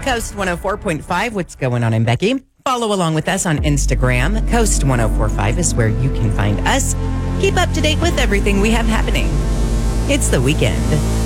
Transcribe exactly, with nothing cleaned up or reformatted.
Coast one oh four point five. What's going on? I'm Becky. Follow along with us on Instagram. Coast one oh four point five is where you can find us. Keep up to date with everything we have happening. It's the weekend.